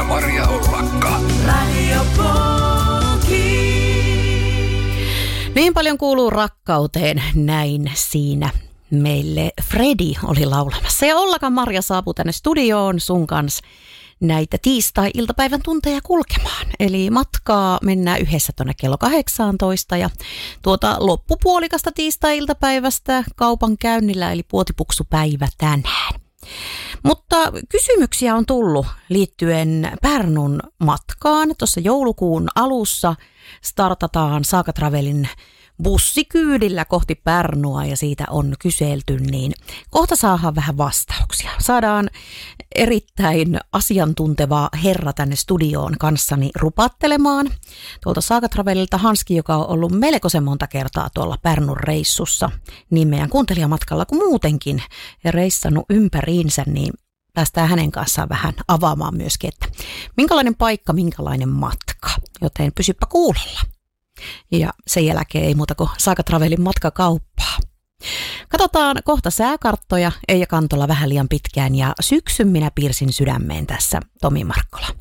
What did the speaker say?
ja Maria Ollakka. Radio Poki. Niin paljon kuuluu rakkauteen, näin siinä meille Fredi oli laulamassa. Ja Ollakan Maria saapui tänne studioon sun kanssa näitä tiistai-iltapäivän tunteja kulkemaan. Eli matkaa mennään yhdessä tuonne kello 18 ja tuota loppupuolikasta tiistai-iltapäivästä kaupan käynnillä, eli puotipuksupäivä tänään. Mutta kysymyksiä on tullut liittyen Pärnun matkaan. Tuossa joulukuun alussa startataan Saga Travelin bussikyydillä kohti Pärnua ja siitä on kyselty, niin kohta saadaan vähän vastauksia. Saadaan erittäin asiantunteva herra tänne studioon kanssani rupattelemaan. Tuolta Saga Travelilta Hanski, joka on ollut melkoisen monta kertaa tuolla Pärnun reissussa niin meidän kuuntelijamatkalla kuin muutenkin ja reissannut ympäriinsä, niin päästään hänen kanssaan vähän avaamaan myöskin, että minkälainen paikka, minkälainen matka, joten pysyppä kuulolla. Ja sen jälkeen ei muuta kuin Saga Travelin matkakauppaa. Katsotaan kohta sääkarttoja, Eija Kantola vähän liian pitkään ja syksyn minä piirsin sydämeen tässä Tomi Markkola.